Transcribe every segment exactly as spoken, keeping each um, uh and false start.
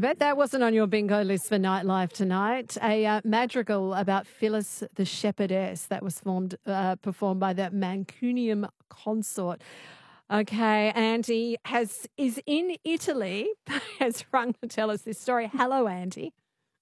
bet that wasn't on your bingo list for nightlife tonight. A uh, madrigal about Phyllis the Shepherdess that was formed, uh, performed by the Mancunium Consort. Okay, Andy has is in Italy, has rung to tell us this story. Hello, Andy.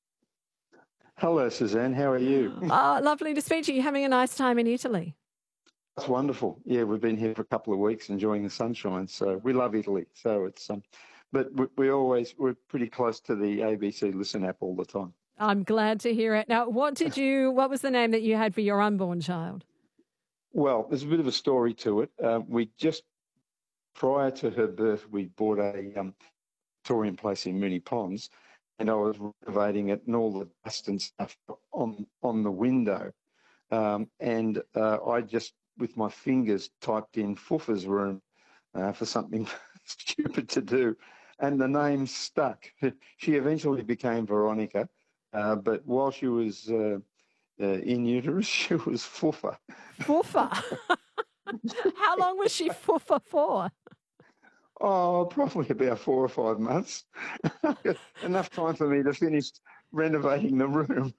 Hello, Suzanne. How are you? Oh, lovely to speak to you. You having a nice time in Italy? That's wonderful. Yeah, we've been here for a couple of weeks enjoying the sunshine. So we love Italy. So it's um, but we, we always we're pretty close to the A B C Listen app all the time. I'm glad to hear it. Now, what did you? What was the name that you had for your unborn child? Well, there's a bit of a story to it. Uh, we just prior to her birth, we bought a um, Victorian place in Mooney Ponds, and I was renovating it, and all the dust and stuff on on the window, um, and uh, I just with my fingers typed in Fuffa's room uh, for something stupid to do, and the name stuck. She eventually became Veronica, uh, but while she was uh, uh, in uterus, she was Fuffa. Fuffa. How long was she Fuffa for? Oh, probably about four or five months. Enough time for me to finish renovating the room.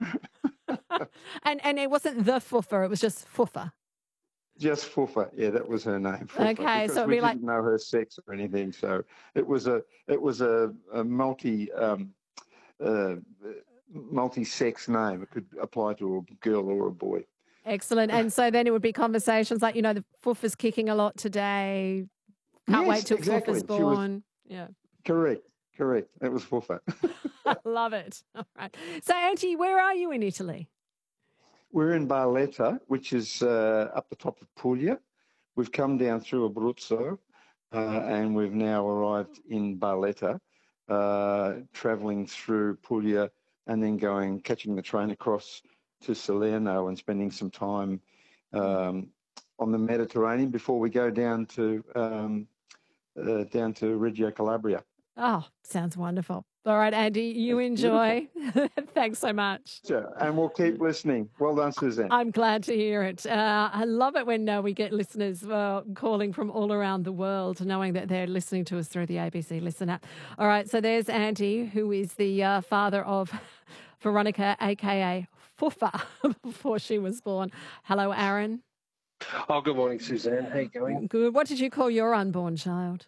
and and it wasn't the Fuffa, it was just Fuffa. Just Fuffa, yeah, that was her name. Fuffa, Okay, because so it'd we be didn't like know her sex or anything, so it was a it was a, a multi um, uh, multi-sex name. It could apply to a girl or a boy. excellent. And so then it would be conversations like, you know, the Fuffa's kicking a lot today. Can't wait Yes, till exactly. Fuffa's She was born. Yeah. correct, correct. That was Fuffa. I love it. All right. So, Auntie, where are you in Italy? We're in Barletta, which is uh, up the top of Puglia. We've come down through Abruzzo, uh, and we've now arrived in Barletta, uh, travelling through Puglia and then going, catching the train across to Salerno and spending some time um, on the Mediterranean before we go down to um, uh, down to Reggio Calabria. Oh, sounds wonderful. All right, Andy, you It's beautiful. enjoy. Thanks so much. So, and we'll keep listening. Well done, Suzanne. I'm glad to hear it. Uh, I love it when uh, we get listeners uh, calling from all around the world, knowing that they're listening to us through the A B C Listen app. All right, so there's Andy, who is the uh, father of Veronica, a k a. Fuffa, before she was born. Hello, Aaron. Oh, good morning, Suzanne. How you going? Good. What did you call your unborn child?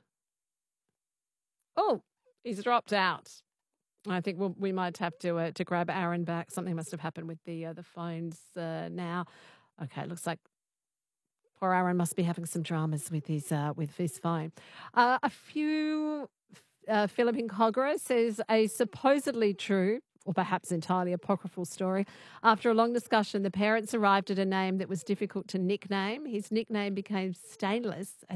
Oh, he's dropped out. I think we'll, we might have to uh, to grab Aaron back. Something must have happened with the uh, the phones uh, now. Okay, looks like poor Aaron must be having some dramas with his uh, with his phone. Uh, a few. Uh, Philippine Cogra says a supposedly true, or perhaps entirely apocryphal story. After a long discussion, the parents arrived at a name that was difficult to nickname. His nickname became Stainless